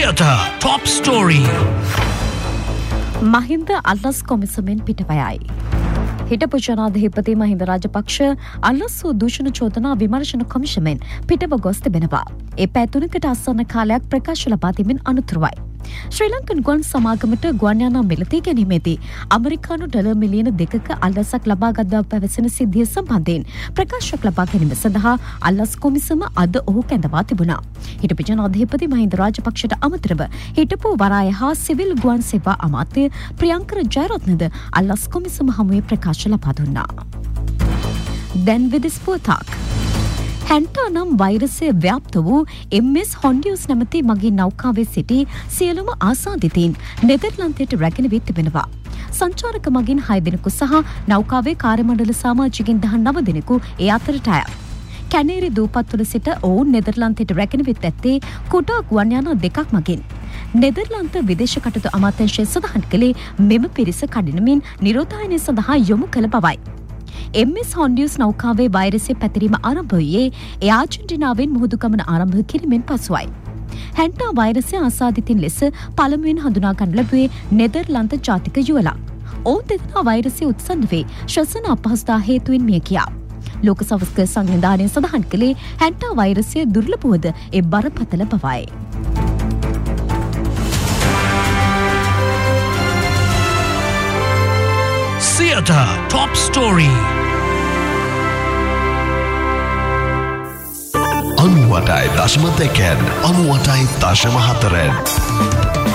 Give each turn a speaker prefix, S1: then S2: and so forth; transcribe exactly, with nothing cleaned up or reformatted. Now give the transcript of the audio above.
S1: Theatre Top Story.
S2: Mahinda අල්ලස් කොමිසමෙන් පිටපයයි. හිටපු ජනාධිපති මහින්ද රාජපක්ෂ අල්ලස් වූ දූෂණ චෝදනා විමර්ශන කොමිෂමෙන් පිටව ගොස් තිබෙනවා. ඒ පැය තුනකට අසන්න කාලයක් ප්‍රකාශ ලබා තිබෙන අනුතුරුවයි. ශ්‍රී ලංකන් ගුවන් සමාගමට ගුවන් යානා මිලදී ගැනීමේදී අමරිකානු ඩොලර් මිලියන දෙකක අල්ලසක් ලබාගත් බව පැවසෙන සිද්ධිය සම්බන්ධයෙන් ප්‍රකාශයක් ලබා ගැනීම සඳහා අල්ලස් කොමිසම අද ඔහු කැඳවා තිබුණා. හිටපු ජනාධිපති මහින්ද රාජපක්ෂට අමතරව හිටපු වරාය හා සිවිල් ගුවන් සේවා අමාත්‍ය ප්‍රියංකර ජයරත්නද අල්ලස් කොමිසම හමුවේ ප්‍රකාශ ලබා දුන්නා. දැන් විදිස් පුවතක්. හැන්ටා නම් වෛරසය ව්‍යාප්ත වූ එම් එස් හොන්ඩියස් නැමැති මගේ නෞකාවේ සිටි සියලුම ආසාදිතයින් නෙදර්ලන්තයට රැගෙන වී තිබෙනවා. සංචාරක මගින් හය දෙනෙකු සහ නෞකාවේ කාර්යමණ්ඩල සමාජිකින් දහනව දෙනෙකු ඒ අතරට අය. කැනේරි දූපත්තුල සිට ඔවුන් නෙදර්ලන්තයට රැගෙන විත් ඇත්තේ කුඩා ගුවන් යානා දෙකක් මගින්. නෙදර්ලන්ත විදේශ කටයුතු අමාත්‍යාංශය සඳහන් කළේ මෙම පිරිස කඩිනමින් නිරෝධායනය සඳහා යොමු කළ බවයි. එම් එස් හොන්ඩියස් නෞකාවේ වෛරසය පැතිරීම ආරම්භ වූයේ ඒ ආජන්ටිනාවෙන් මුහුදු ගමන ආරම්භ කිරීමෙන් පසුවයි. හැන්ටා වෛරසය ආසාදිතින් ලෙස පළමුවෙන් හඳුනා ගන්න ලැබුවේ නෙදර්ලන්ත ජාතික යුවලක්. ඔවුන් දෙදෙනා වෛරසය උත්සන්න වේ ශ්වසන අපහසුතා හේතුවෙන් මිය ගියා. ලෝක සෞඛ්‍ය සංවිධානය සඳහන් කළේ හැන්ටා වෛරසය දුර්ලභවද ඒ බරපතල බවයි.
S1: Theatre Top Story.
S3: අනුවටයි දශම දෙකෙන් අනුවටයි දශම හතරෙන්